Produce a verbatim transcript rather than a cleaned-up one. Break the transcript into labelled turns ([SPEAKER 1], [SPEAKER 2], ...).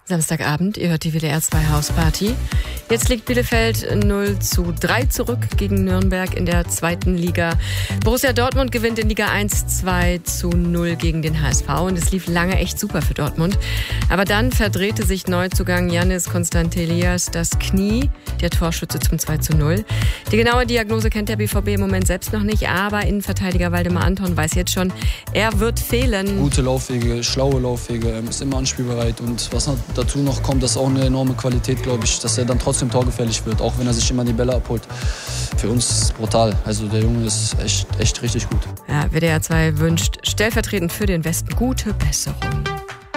[SPEAKER 1] Samstagabend, ihr hört die W D R zwei Hausparty. Jetzt liegt Bielefeld null zu drei zurück gegen Nürnberg in der zweiten Liga. Borussia Dortmund gewinnt in Liga eins zwei zu null gegen den H S V und es lief lange echt super für Dortmund. Aber dann verdrehte sich Neuzugang Yannis Konstantelias das Knie, der Torschütze zum zwei zu null. Die genaue Diagnose kennt der B V B im Moment selbst noch nicht, aber Innenverteidiger Waldemar Anton weiß jetzt schon, er wird fehlen.
[SPEAKER 2] Gute Laufwege, schlaue Laufwege, ist immer anspielbereit und was dazu noch kommt, das ist auch eine enorme Qualität, glaube ich, dass er dann trotzdem torgefährlich wird, auch wenn er sich immer die Bälle abholt. Für uns ist es brutal. Also der Junge ist echt, echt richtig gut.
[SPEAKER 1] Ja, W D R zwei wünscht stellvertretend für den Westen gute Besserung.